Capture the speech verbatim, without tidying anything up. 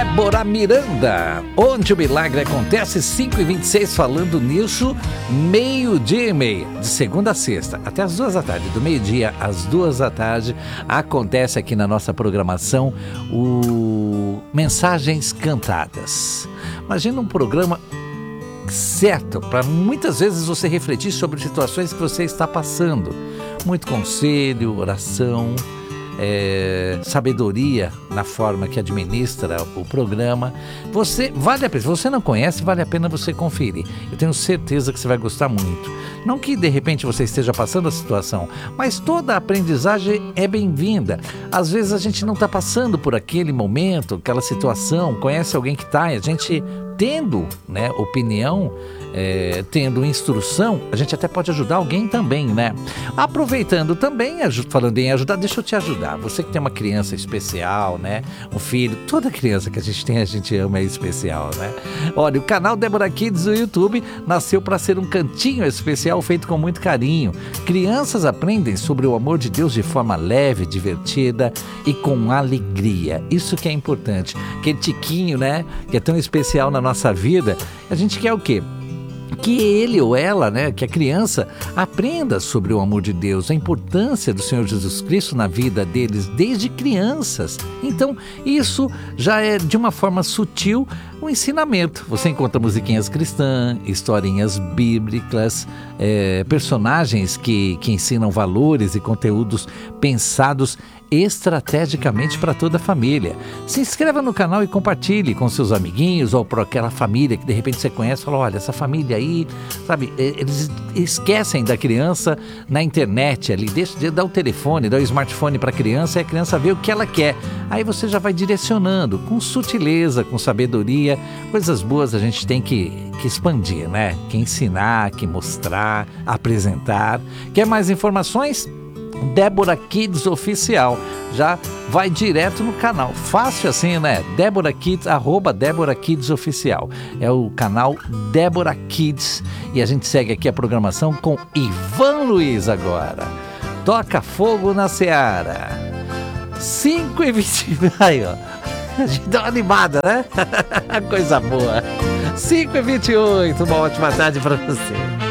Débora Miranda, onde o milagre acontece, cinco e vinte e seis, falando nisso, meio-dia e meia, de segunda a sexta, até as duas da tarde, do meio-dia às duas da tarde, acontece aqui na nossa programação o Mensagens Cantadas. Imagina um programa certo, para muitas vezes você refletir sobre situações que você está passando. Muito conselho, oração, É, sabedoria na forma que administra o programa. Você vale a pena, se você não conhece, vale a pena você conferir. Eu tenho certeza que você vai gostar muito. Não que de repente você esteja passando a situação, mas toda a aprendizagem é bem-vinda. Às vezes a gente não está passando por aquele momento, aquela situação, conhece alguém que está, e a gente tendo, né, opinião, é, tendo instrução, a gente até pode ajudar alguém também, né? Aproveitando também, falando em ajudar, deixa eu te ajudar. Você que tem uma criança especial, né? Um filho, toda criança que a gente tem, a gente ama, é especial, né? Olha, o canal Débora Kids do YouTube nasceu para ser um cantinho especial feito com muito carinho. Crianças aprendem sobre o amor de Deus de forma leve, divertida e com alegria. Isso que é importante. Aquele tiquinho, né? Que é tão especial na nossa vida, a gente quer o quê? Que ele ou ela, né, que a criança aprenda sobre o amor de Deus, a importância do Senhor Jesus Cristo na vida deles desde crianças. Então, isso já é de uma forma sutil um ensinamento. Você encontra musiquinhas cristãs, historinhas bíblicas, é, personagens que, que ensinam valores e conteúdos pensados estrategicamente para toda a família. Se inscreva no canal e compartilhe com seus amiguinhos ou para aquela família que de repente você conhece. Fala, olha, essa família aí, sabe, eles esquecem da criança na internet ali, deixa de dar o telefone, dar o smartphone para a criança e a criança vê o que ela quer. Aí você já vai direcionando com sutileza, com sabedoria. Coisas boas a gente tem que, que expandir, né? Que ensinar, que mostrar, apresentar. Quer mais informações? Débora Kids Oficial, já vai direto no canal, fácil assim, né? Débora Kids, arroba Débora Kids Oficial, é o canal Débora Kids, e a gente segue aqui a programação com Ivan Luiz agora. Toca fogo na Seara, cinco e vinte, aí ó, a gente dá uma animada, né? Coisa boa. cinco e vinte e oito, uma ótima tarde para você.